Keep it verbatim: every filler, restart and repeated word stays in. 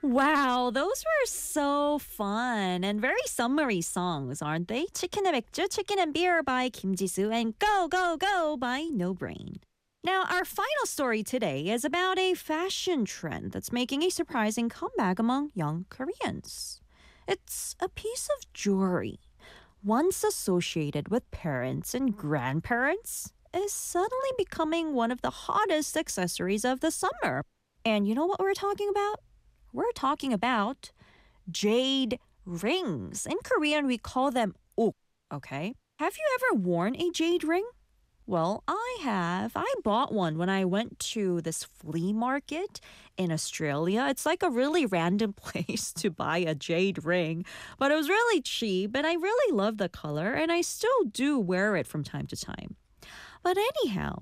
Wow, those were so fun and very summery songs, aren't they? Chicken and 맥주, Chicken and Beer by Kim Jisoo and Go, Go, Go by No Brain. Now, our final story today is about a fashion trend that's making a surprising comeback among young Koreans. It's a piece of jewelry once associated with parents and grandparents is suddenly becoming one of the hottest accessories of the summer. And you know what we're talking about? We're talking about jade rings. In Korean, we call them ok, okay? Have you ever worn a jade ring? Well, I have. I bought one when I went to this flea market in Australia. It's like a really random place to buy a jade ring, but it was really cheap and I really love the color and I still do wear it from time to time. But anyhow,